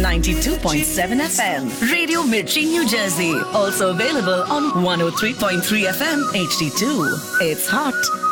92.7 FM. Radio Mirchi, New Jersey. Also available on 103.3 FM HD2. It's hot,